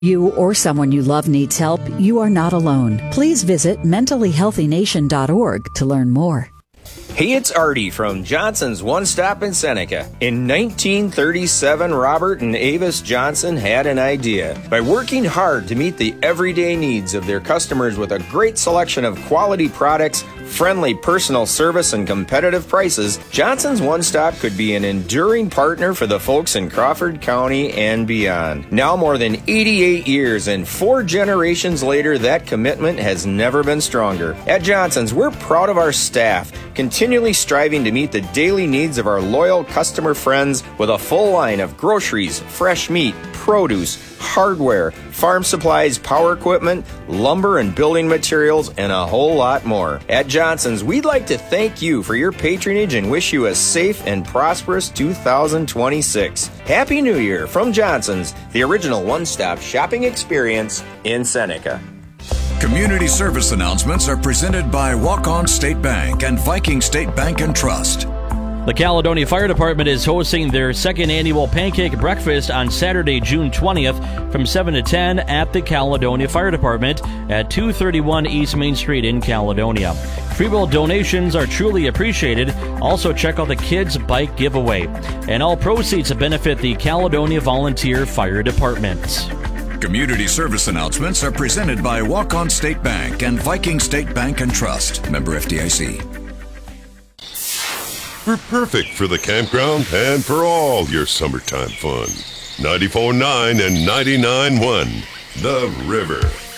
You or someone you love needs help, you are not alone. Please visit mentallyhealthynation.org to learn more. Hey, it's Artie from Johnson's One Stop in Seneca. In 1937, Robert and Avis Johnson had an idea. By working hard to meet the everyday needs of their customers with a great selection of quality products, friendly personal service, and competitive prices, Johnson's One Stop could be an enduring partner for the folks in Crawford County and beyond. Now more than 88 years and 4 generations later, that commitment has never been stronger. At Johnson's, we're proud of our staff, continually striving to meet the daily needs of our loyal customer friends with a full line of groceries, fresh meat, produce, hardware, farm supplies, power equipment, lumber and building materials, and a whole lot more. At Johnson's, we'd like to thank you for your patronage and wish you a safe and prosperous 2026. Happy New Year from Johnson's, the original one-stop shopping experience in Seneca. Community service announcements are presented by Walk-On State Bank and Viking State Bank and Trust. The Caledonia Fire Department is hosting their second annual pancake breakfast on Saturday, June 20th from 7 to 10 at the Caledonia Fire Department at 231 East Main Street in Caledonia. Free will donations are truly appreciated. Also check out the Kids Bike Giveaway. And all proceeds benefit the Caledonia Volunteer Fire Department. Community service announcements are presented by Walk-On State Bank and Viking State Bank and Trust. Member FDIC. We're perfect for the campground and for all your summertime fun. 94.9 and 99.1, The River.